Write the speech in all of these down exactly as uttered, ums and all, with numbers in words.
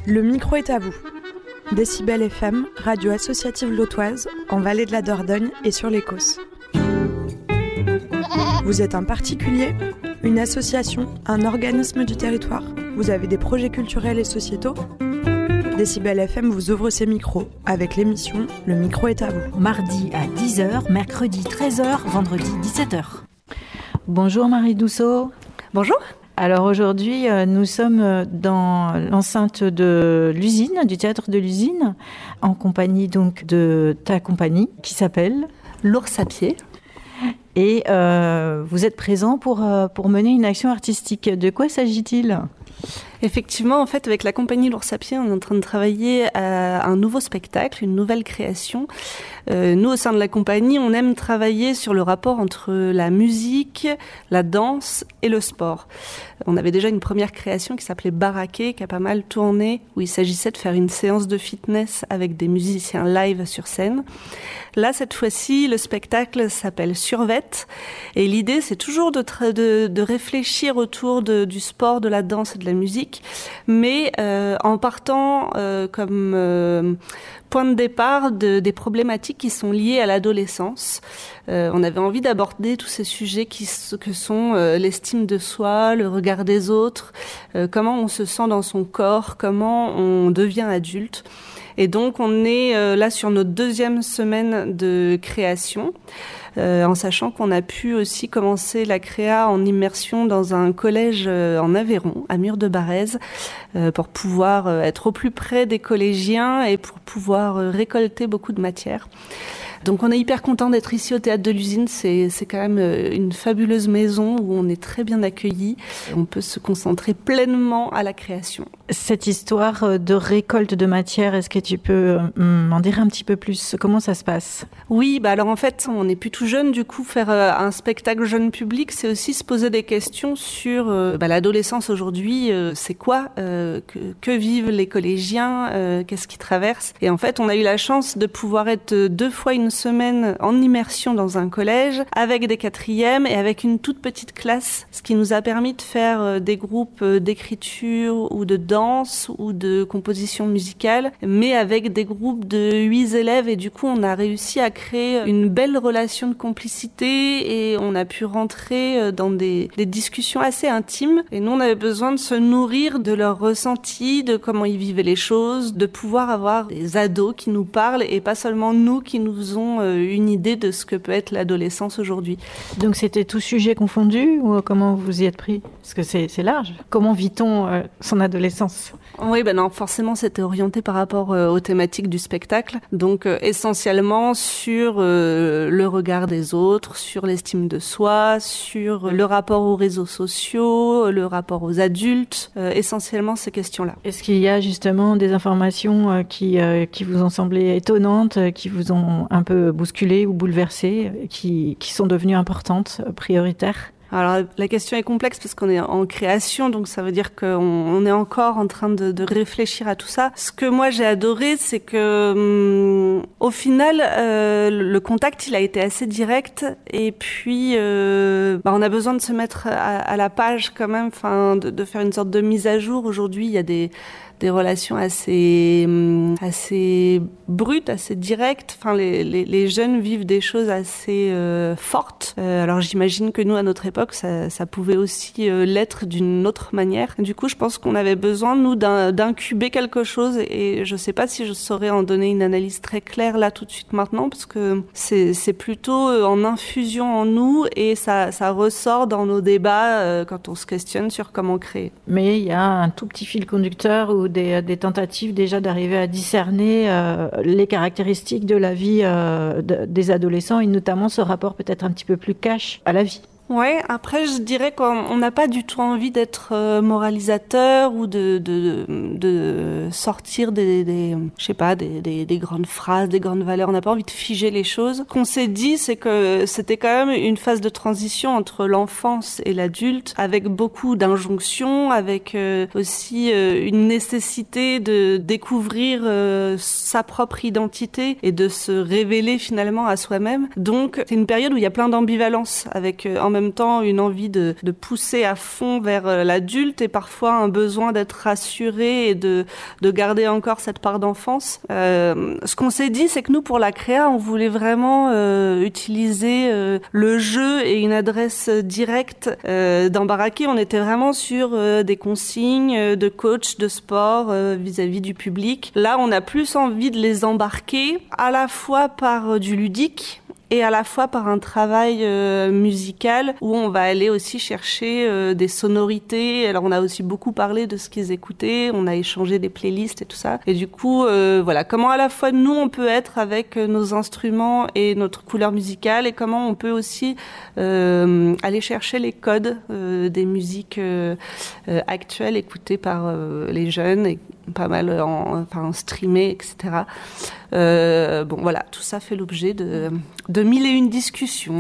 Le micro est à vous. Décibel F M, radio associative lotoise, en Vallée de la Dordogne et sur les Causses. Vous êtes un particulier, une association, un organisme du territoire. Vous avez des projets culturels et sociétaux. Décibel F M vous ouvre ses micros avec l'émission Le micro est à vous. Mardi à dix heures, mercredi treize heures, vendredi dix-sept heures. Bonjour Marie Douceau. Bonjour. Alors aujourd'hui, nous sommes dans l'enceinte de l'usine, du théâtre de l'usine, en compagnie donc de ta compagnie qui s'appelle L'Ours à pied. Et euh, vous êtes présent pour, euh, pour mener une action artistique. De quoi s'agit-il ? Effectivement, en fait, avec la compagnie L'Ours à pied, on est en train de travailler à un nouveau spectacle, une nouvelle création. Euh, nous, au sein de la compagnie, on aime travailler sur le rapport entre la musique, la danse et le sport. On avait déjà une première création qui s'appelait Baraqué, qui a pas mal tourné, où il s'agissait de faire une séance de fitness avec des musiciens live sur scène. Là, cette fois-ci, le spectacle s'appelle Survette. Et l'idée, c'est toujours de, tra- de, de réfléchir autour de, du sport, de la danse et de la musique, mais euh, en partant euh, comme euh, point de départ de, des problématiques qui sont liées à l'adolescence. Euh, on avait envie d'aborder tous ces sujets qui, que sont euh, l'estime de soi, le regard des autres, euh, comment on se sent dans son corps, comment on devient adulte. Et donc, on est euh, là sur notre deuxième semaine de création, euh, en sachant qu'on a pu aussi commencer la créa en immersion dans un collège euh, en Aveyron, à Mur-de-Barrez, euh, pour pouvoir euh, être au plus près des collégiens et pour pouvoir euh, récolter beaucoup de matière. Donc on est hyper content d'être ici au Théâtre de l'Usine, c'est, c'est quand même une fabuleuse maison où on est très bien accueillis. On peut se concentrer pleinement à la création. Cette histoire de récolte de matière, est-ce que tu peux m'en dire un petit peu plus ? Comment ça se passe ? Oui, bah alors en fait, on n'est plus tout jeune, du coup, faire un spectacle jeune public, c'est aussi se poser des questions sur euh, bah, l'adolescence aujourd'hui, euh, c'est quoi euh, que, que vivent les collégiens, euh, qu'est-ce qu'ils traversent. Et en fait, on a eu la chance de pouvoir être deux fois une semaine en immersion dans un collège avec des quatrièmes et avec une toute petite classe, ce qui nous a permis de faire des groupes d'écriture ou de danse ou de composition musicale, mais avec des groupes de huit élèves, et du coup on a réussi à créer une belle relation de complicité et on a pu rentrer dans des, des discussions assez intimes, et nous on avait besoin de se nourrir de leurs ressentis, de comment ils vivaient les choses, de pouvoir avoir des ados qui nous parlent et pas seulement nous qui nous ont une idée de ce que peut être l'adolescence aujourd'hui. Donc c'était tout sujet confondu, ou comment vous y êtes pris ? Parce que c'est, c'est large. Comment vit-on euh, son adolescence ? Oui, ben non, forcément c'était orienté par rapport euh, aux thématiques du spectacle. Donc euh, essentiellement sur euh, le regard des autres, sur l'estime de soi, sur le rapport aux réseaux sociaux, le rapport aux adultes, euh, essentiellement ces questions-là. Est-ce qu'il y a justement des informations euh, qui, euh, qui vous ont semblé étonnantes, euh, qui vous ont un peu bousculé ou bouleversé, qui, qui sont devenues importantes, prioritaires ? Alors la question est complexe parce qu'on est en création, donc ça veut dire qu'on on est encore en train de, de réfléchir à tout ça. Ce que moi j'ai adoré, c'est que hum, au final, euh, le contact il a été assez direct, et puis euh, bah, on a besoin de se mettre à, à la page quand même, enfin de, de faire une sorte de mise à jour. Aujourd'hui, il y a des des relations assez assez brutes, assez directes. Enfin, les les, les jeunes vivent des choses assez euh, fortes. Euh, alors j'imagine que nous, à notre époque, ça ça pouvait aussi euh, l'être d'une autre manière. Du coup, je pense qu'on avait besoin nous d'un, d'incuber quelque chose, et je sais pas si je saurais en donner une analyse très claire là tout de suite maintenant, parce que c'est c'est plutôt en infusion en nous, et ça ça ressort dans nos débats euh, quand on se questionne sur comment créer. Mais il y a un tout petit fil conducteur ou Des, des tentatives déjà d'arriver à discerner euh, les caractéristiques de la vie euh, de, des adolescents, et notamment ce rapport peut-être un petit peu plus cash à la vie. Ouais, après je dirais qu'on n'a pas du tout envie d'être euh, moralisateur ou de, de, de sortir des, des je sais pas, des, des, des grandes phrases, des grandes valeurs. On n'a pas envie de figer les choses. Ce qu'on s'est dit, c'est que c'était quand même une phase de transition entre l'enfance et l'adulte, avec beaucoup d'injonctions, avec euh, aussi euh, une nécessité de découvrir euh, sa propre identité et de se révéler finalement à soi-même. Donc c'est une période où il y a plein d'ambivalence, avec euh, en même temps une envie de, de pousser à fond vers l'adulte et parfois un besoin d'être rassuré et de, de garder encore cette part d'enfance. Euh, ce qu'on s'est dit, c'est que nous, pour la créa, on voulait vraiment euh, utiliser euh, le jeu et une adresse directe euh, d'Embaraqué. On était vraiment sur euh, des consignes de coach de sport euh, vis-à-vis du public. Là, on a plus envie de les embarquer à la fois par euh, du ludique et à la fois par un travail euh, musical où on va aller aussi chercher euh, des sonorités. Alors on a aussi beaucoup parlé de ce qu'ils écoutaient, on a échangé des playlists et tout ça. Et du coup, euh, voilà, comment à la fois nous on peut être avec nos instruments et notre couleur musicale et comment on peut aussi euh, aller chercher les codes euh, des musiques euh, euh, actuelles écoutées par euh, les jeunes et pas mal en, enfin, streamé, et cetera. Euh, bon, voilà, tout ça fait l'objet de, de mille et une discussions.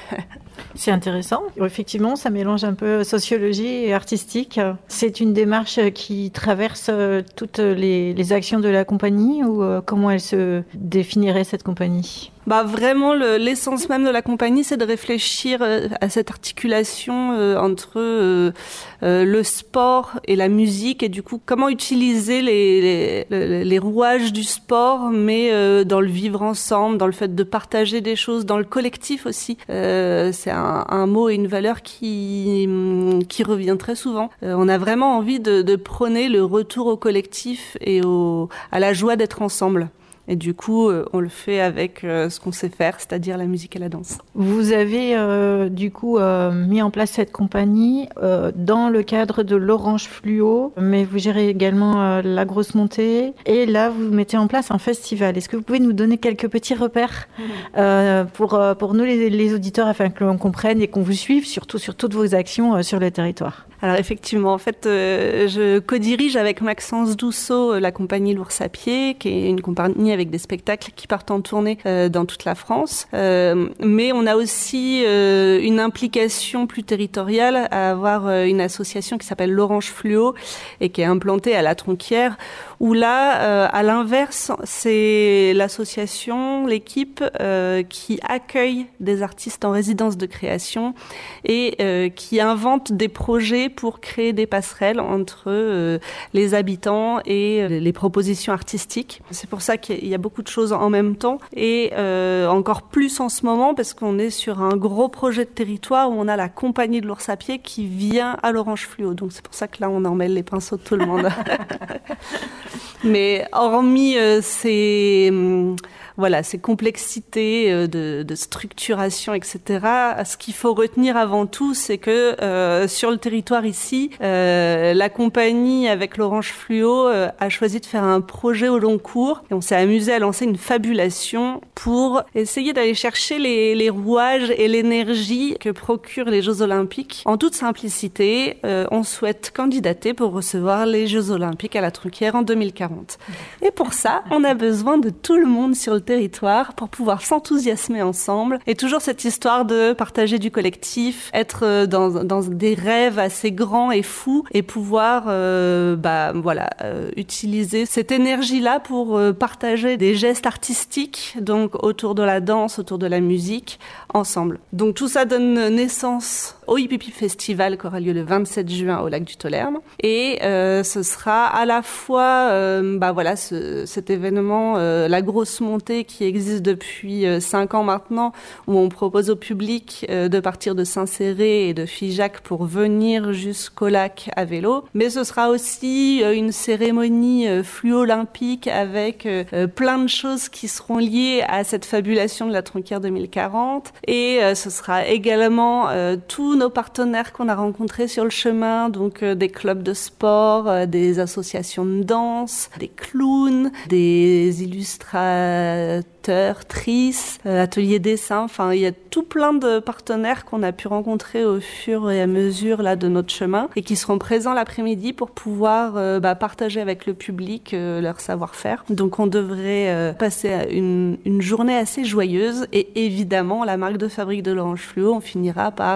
C'est intéressant. Effectivement, ça mélange un peu sociologie et artistique. C'est une démarche qui traverse toutes les, les actions de la compagnie ou comment elle se définirait, cette compagnie ? Bah vraiment, le, l'essence même de la compagnie, c'est de réfléchir à cette articulation euh, entre euh, euh, le sport et la musique et du coup, comment utiliser les, les, les rouages du sport, mais euh, dans le vivre ensemble, dans le fait de partager des choses, dans le collectif aussi. Euh, c'est un, un mot et une valeur qui, qui revient très souvent. Euh, on a vraiment envie de, de prôner le retour au collectif et au, à la joie d'être ensemble. Et du coup, euh, on le fait avec euh, ce qu'on sait faire, c'est-à-dire la musique et la danse. Vous avez euh, du coup euh, mis en place cette compagnie euh, dans le cadre de l'Orange Fluo, mais vous gérez également euh, la Grosse Montée. Et là, vous mettez en place un festival. Est-ce que vous pouvez nous donner quelques petits repères euh, pour, euh, pour nous, les, les auditeurs, afin que l'on comprenne et qu'on vous suive, surtout sur toutes vos actions euh, sur le territoire ? Alors effectivement, en fait, euh, je co-dirige avec Maxence Dousseau euh, la compagnie L'Ours à Pied, qui est une compagnie avec des spectacles qui partent en tournée euh, dans toute la France. Euh, mais on a aussi euh, une implication plus territoriale à avoir euh, une association qui s'appelle l'Orange Fluo et qui est implantée à La Tronquière, où là, euh, à l'inverse, c'est l'association, l'équipe euh, qui accueille des artistes en résidence de création et euh, qui invente des projets pour créer des passerelles entre euh, les habitants et euh, les propositions artistiques. C'est pour ça qu'il y a beaucoup de choses en même temps et euh, encore plus en ce moment parce qu'on est sur un gros projet de territoire où on a la compagnie de l'Ours à Pied qui vient à l'Orange Fluo. Donc c'est pour ça que là on emmêle les pinceaux de tout le monde. Mais hormis euh, ces, euh, voilà, ces complexités euh, de, de structuration, et cetera, ce qu'il faut retenir avant tout, c'est que euh, sur le territoire ici, euh, la compagnie avec l'Orange Fluo euh, a choisi de faire un projet au long cours. Et on s'est amusé à lancer une fabulation pour essayer d'aller chercher les, les rouages et l'énergie que procurent les Jeux Olympiques. En toute simplicité, euh, on souhaite candidater pour recevoir les Jeux Olympiques à La Tronquière en deux mille quarante. Et pour ça, on a besoin de tout le monde sur le territoire pour pouvoir s'enthousiasmer ensemble. Et toujours cette histoire de partager du collectif, être dans, dans des rêves assez grands et fous et pouvoir euh, bah, voilà, euh, utiliser cette énergie-là pour euh, partager des gestes artistiques, donc autour de la danse, autour de la musique, ensemble. Donc tout ça donne naissance au Hip Hip Hip Festival qui aura lieu le vingt-sept juin au lac du Tolerne. Et euh, ce sera à la fois euh, bah voilà, ce, cet événement, euh, la Grosse Montée qui existe depuis euh, cinq ans maintenant, où on propose au public euh, de partir de Saint-Céré et de Figeac pour venir jusqu'au lac à vélo. Mais ce sera aussi euh, une cérémonie euh, fluo-olympique avec euh, plein de choses qui seront liées à cette fabulation de la Tronquière deux mille quarante. Et euh, ce sera également euh, tous nos partenaires qu'on a rencontrés sur le chemin, donc euh, des clubs de sport, euh, des associations de danse, des clowns, des illustrateurs, tristes, euh, ateliers dessin. Enfin, il y a tout plein de partenaires qu'on a pu rencontrer au fur et à mesure là de notre chemin et qui seront présents l'après-midi pour pouvoir euh, bah, partager avec le public euh, leur savoir-faire. Donc, on devrait euh, passer une, une journée assez joyeuse et évidemment, la marque de fabrique de l'Orange Fluo, on finira par euh,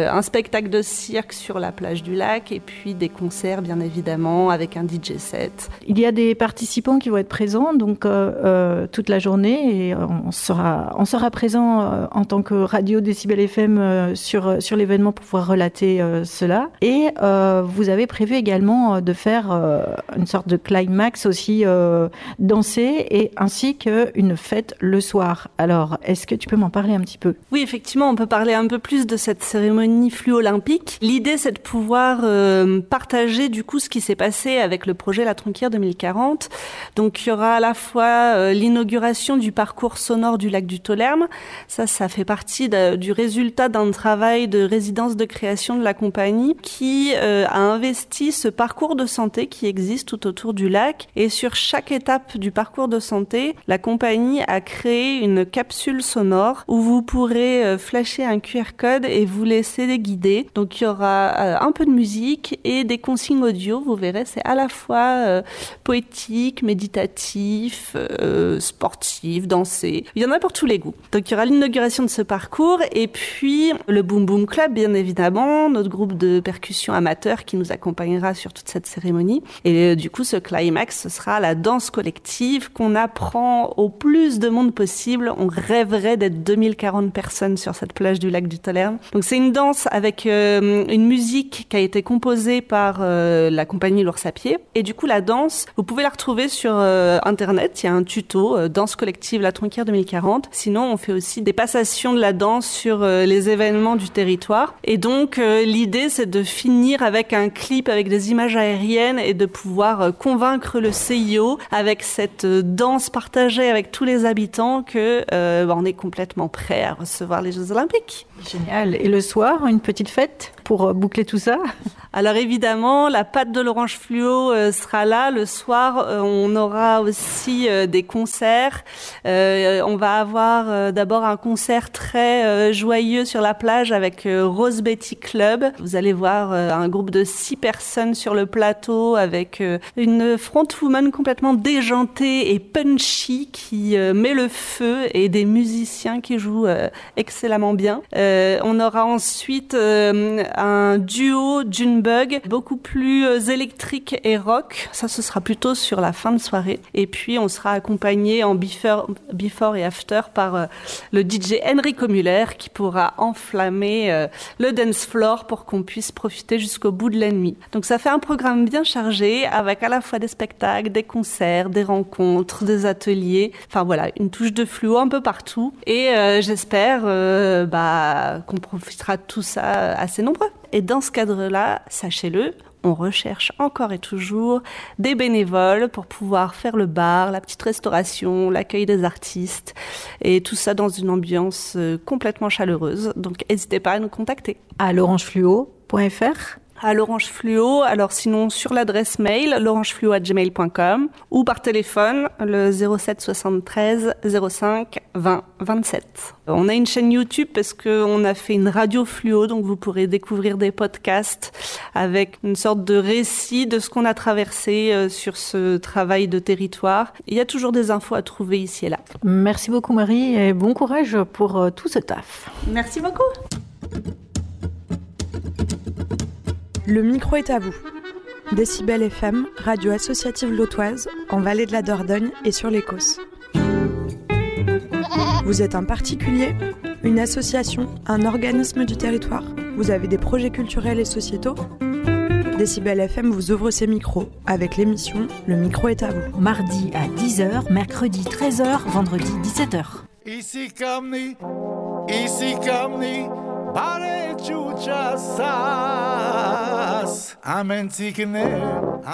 euh, un spectacle de cirque sur la plage du lac et puis des concerts bien évidemment avec un D J set. Il y a des participants qui vont être présents donc euh, euh, toute la journée et on sera, on sera présent euh, en tant que radio Décibel F M euh, sur, sur l'événement pour pouvoir relater euh, cela. Et euh, vous avez prévu également de faire euh, une sorte de climax aussi, euh, danser et ainsi qu'une fête le soir. Alors, est-ce que tu peux m'en parler un petit peu ? Oui, effectivement, on peut parler un peu plus de cette cérémonie fluo-olympique. L'idée, c'est de pouvoir euh, partager du coup ce qui s'est passé avec le projet La Tronquière deux mille quarante. Donc, il y aura à la fois euh, l'inauguration du parcours sonore du lac du Tolherme. Ça, ça fait partie de, du résultat d'un travail de résidence de création de la compagnie qui euh, a investi ce parcours de santé qui existe tout autour du lac. Et sur chaque étape du parcours de santé, la compagnie a créé une capsule sonore où vous pourrez euh, flasher un Q R code et vous laisser guider. Donc, il y aura euh, un peu de musique et des consignes audio. Vous verrez, c'est à la fois euh, poétique, méditatif, euh, sportif, dansé. Il y en a pour tous les goûts. Donc, il y aura l'inauguration de ce parcours et puis le Boom Boom Club, bien évidemment, notre groupe de percussion amateur qui nous accompagnera sur toute cette cérémonie. Et euh, du coup, ce climax, ce sera la danse collective qu'on apprend au plus de monde possible. On rêverait d'être deux mille quarante personnes sur cette plage du lac du Tolherme. Donc, c'est une danse avec euh, une musique qui a été composée par euh, la compagnie L'Ours à Pied. Et du coup, la danse, vous pouvez la retrouver sur euh, Internet. Il y a un tuto, euh, danse collective La Tronquière deux mille quarante. Sinon, on fait aussi des passations de la danse sur euh, les événements du territoire. Et donc, euh, l'idée, c'est de finir avec un clip avec des images aériennes et de pouvoir euh, convaincre le C I O avec cette euh, danse partagée avec tous les habitants que euh, bah, on est complètement prêt à recevoir les Jeux Olympiques. Génial. Et le soir, une petite fête pour boucler tout ça ? Alors évidemment, la patte de l'orange fluo euh, sera là. Le soir, euh, on aura aussi euh, des concerts. Euh, on va avoir euh, d'abord un concert très euh, joyeux sur la plage avec euh, Rose Betty Club. Vous allez voir euh, un groupe de six personnes sur le plateau avec euh, une frontwoman complètement déjantée et punchy qui euh, met le feu et des musiciens qui jouent euh, excellemment bien. Euh, on aura ensuite euh, un duo d'une Bug, beaucoup plus euh, électrique et rock. Ça, ce sera plutôt sur la fin de soirée. Et puis, on sera accompagné en before, before et after par euh, le D J Enrico Müller qui pourra enflammer euh, le dance floor pour qu'on puisse profiter jusqu'au bout de la nuit. Donc, ça fait un programme bien chargé avec à la fois des spectacles, des concerts, des rencontres, des ateliers. Enfin, voilà, une touche de fluo un peu partout. Et euh, j'espère euh, bah, qu'on profitera de tout ça assez nombreux. Et dans ce cadre-là, sachez-le, on recherche encore et toujours des bénévoles pour pouvoir faire le bar, la petite restauration, l'accueil des artistes et tout ça dans une ambiance complètement chaleureuse. Donc, n'hésitez pas à nous contacter. À l'orangefluo point f r À l'Orange Fluo, alors sinon sur l'adresse mail l'orangefluo arobase gmail point com ou par téléphone le zéro sept soixante-treize zéro cinq vingt vingt-sept. On a une chaîne YouTube parce qu'on a fait une radio fluo, donc vous pourrez découvrir des podcasts avec une sorte de récit de ce qu'on a traversé sur ce travail de territoire. Il y a toujours des infos à trouver ici et là. Merci beaucoup Marie et bon courage pour tout ce taf. Merci beaucoup. Le micro est à vous. Décibel F M, radio associative lautoise, en Vallée de la Dordogne et sur l'Écosse. Vous êtes un particulier, une association, un organisme du territoire. Vous avez des projets culturels et sociétaux ? Décibel F M vous ouvre ses micros avec l'émission Le micro est à vous. Mardi à dix heures, mercredi treize heures, vendredi dix-sept heures. Ici comme ni, ici comme ni, pare chuchasas, amen tikne.